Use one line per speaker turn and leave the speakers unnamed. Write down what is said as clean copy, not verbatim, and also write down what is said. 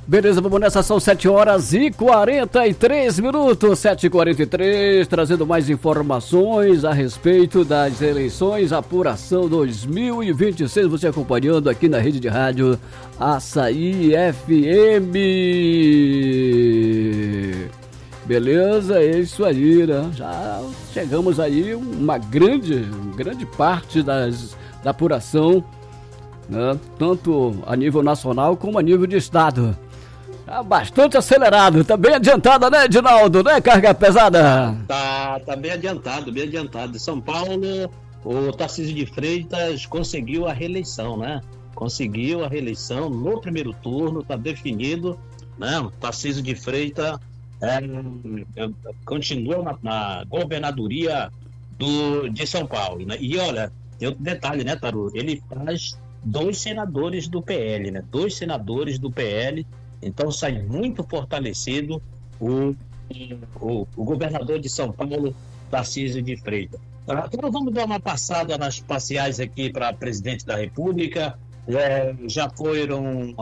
Beleza, vamos nessa, são 7h43, 7h43, trazendo mais informações a respeito das eleições, apuração 2026, você acompanhando aqui na rede de rádio Açaí FM. Beleza, é isso aí, né? Já chegamos aí uma grande parte da apuração, né? Tanto a nível nacional como a nível de estado. Tá bastante acelerado, tá bem adiantada, né, Edinaldo, né, carga pesada?
Tá bem adiantado. São Paulo, o Tarcísio de Freitas conseguiu a reeleição, né? Conseguiu a reeleição no primeiro turno, tá definido, né? O Tarcísio de Freitas continua na governadoria de São Paulo, né? E olha, tem outro detalhe, né, Taru? Ele faz 2 senadores do PL, né? 2 senadores do PL. Então sai muito fortalecido o governador de São Paulo, Tarcísio de Freitas. Agora vamos dar uma passada nas parciais aqui para presidente da República. Já foram